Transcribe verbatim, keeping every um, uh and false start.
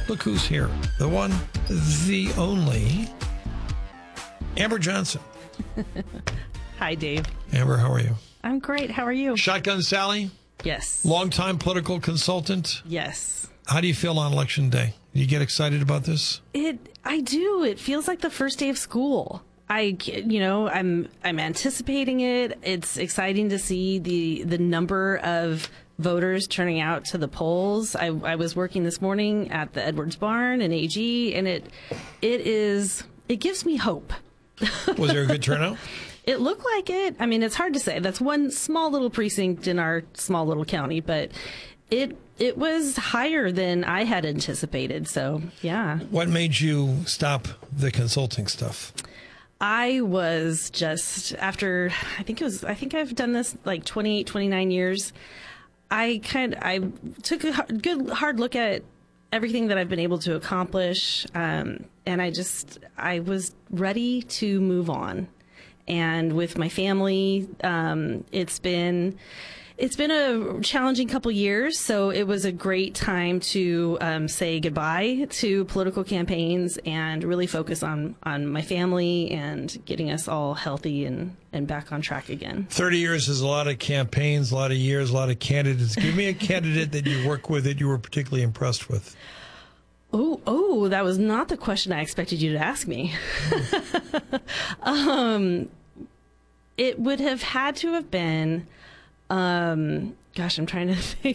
Look who's here. The one, the only, Amber Johnson. Hi, Dave. Amber, how are you? I'm great. How are you? Shotgun Sally, Yes. longtime political consultant. Yes. How do you feel on Election Day? Do you get excited about this? It. I do. It feels like the first day of school. I, you know, I'm I'm anticipating it. It's exciting to see the the number of voters turning out to the polls. I, I was working this morning at the Edwards Barn in A G, and it it is it gives me hope. Was there a good turnout? It looked like it. I mean, it's hard to say. That's one small little precinct in our small little county, but it it was higher than I had anticipated. So, yeah. What made you stop the consulting stuff? I was just after, I think it was, I think I've done this like twenty-eight, twenty-nine years. I kind of, I took a good hard look at everything that I've been able to accomplish. Um, and I just, I was ready to move on. And with my family, um, it's been, it's been a challenging couple years. So it was a great time to um, say goodbye to political campaigns and really focus on, on my family and getting us all healthy and, and back on track again. thirty years is a lot of campaigns, a lot of years, a lot of candidates. Give me a candidate that you work with that you were particularly impressed with. Oh, oh, that was not the question I expected you to ask me. um, it would have had to have been, um, gosh, I'm trying to think.